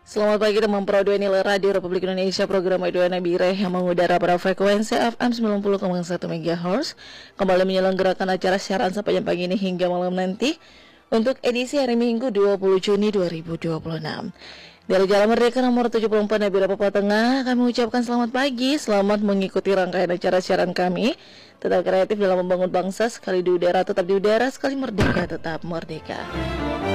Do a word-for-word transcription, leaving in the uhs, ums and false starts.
Selamat pagi teman Pro dua Nilai Radio Republik Indonesia, program dua Nabire yang mengudara pada frekuensi F M sembilan puluh koma satu MHz kembali menyelenggarakan acara siaran sepanjang pagi ini hingga malam nanti untuk edisi hari Minggu dua puluh Juni dua ribu dua puluh enam. Dari Jalan Merdeka nomor tujuh puluh empat Nabire Papua Tengah, kami ucapkan selamat pagi, selamat mengikuti rangkaian acara siaran kami. Tetap kreatif dalam membangun bangsa, sekali di udara tetap di udara, sekali merdeka tetap merdeka.